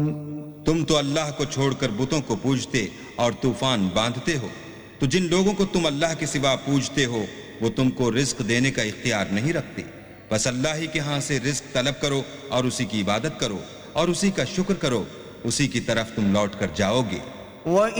तुम तो अल्लाह को छोड़कर बुतों को पूजते और तूफान बांधते हो, तो जिन लोगों को तुम अल्लाह के सिवा पूजते हो वो तुमको रिज्क देने का इख्तियार नहीं रखते। बस अल्लाह ही के यहाँ से रिज्क तलब करो और उसी की इबादत करो और उसी का शुक्र करो, उसी की तरफ तुम लौट कर जाओगे।